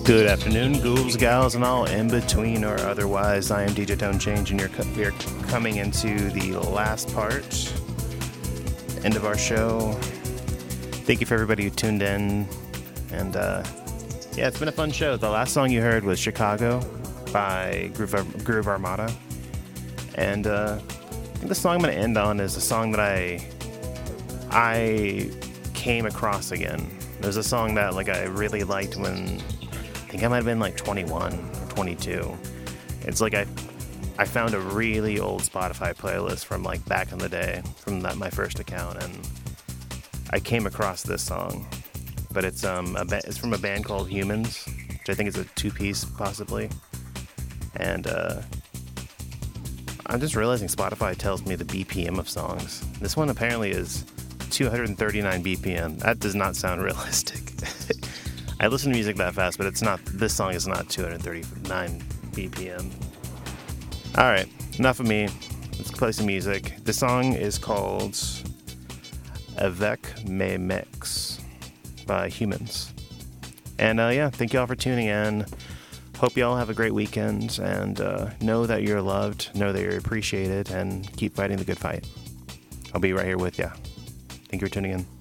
Good afternoon, ghouls, gals, and all in between or otherwise. I am DJ Tone Change, and we are coming into the last part, end of our show. Thank you for everybody who tuned in, and yeah, it's been a fun show. The last song you heard was Chicago by Groove Armada, and I think the song I'm going to end on is a song that I came across again. It was a song that I really liked when I think I might have been 21 or 22. It's I found a really old Spotify playlist from back in the day from my first account, and I came across this song. But it's it's from a band called Humans, which I think is a two-piece possibly. And I'm just realizing Spotify tells me the BPM of songs. This one apparently is 239 BPM. That does not sound realistic. I listen to music that fast, but it's not. This song is not 239 BPM. All right, enough of me. Let's play some music. This song is called Avec Mes Mecs by Humans. And yeah, thank you all for tuning in. Hope you all have a great weekend, and know that you're loved, know that you're appreciated, and keep fighting the good fight. I'll be right here with you. Thank you for tuning in.